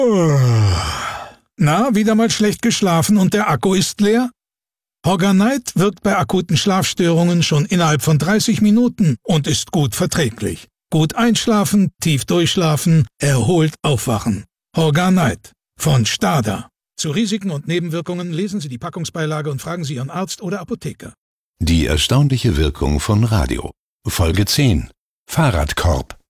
Na, wieder mal schlecht geschlafen und der Akku ist leer? Horganite wirkt bei akuten Schlafstörungen schon innerhalb von 30 Minuten und ist gut verträglich. Gut einschlafen, tief durchschlafen, erholt aufwachen. Horganite von Stada. Zu Risiken und Nebenwirkungen lesen Sie die Packungsbeilage und fragen Sie Ihren Arzt oder Apotheker. Die erstaunliche Wirkung von Radio. Folge 10. Fahrradkorb.